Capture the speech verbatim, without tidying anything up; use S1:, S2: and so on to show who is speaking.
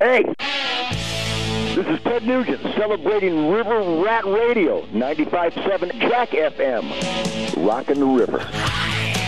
S1: Hey, this is Ted Nugent celebrating River Rat Radio, ninety-five point seven Track F M, rocking the river.